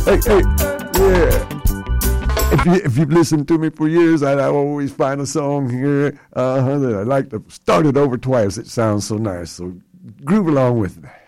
Hey, yeah. If you've listened to me for years, I always find a song here that I like to start it over twice. It sounds so nice. So groove along with me.